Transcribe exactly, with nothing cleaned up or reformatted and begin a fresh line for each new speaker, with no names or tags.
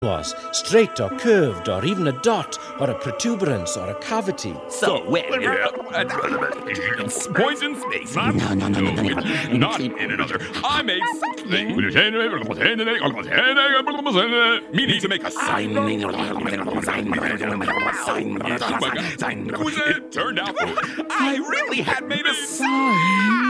was, straight or curved, or even a dot, or a protuberance, or a cavity.
So, where? Points in space.
No, no, no, no, no, no.
Not in another. I made something. Meaning to make a sign. It turned out I really had made a sign.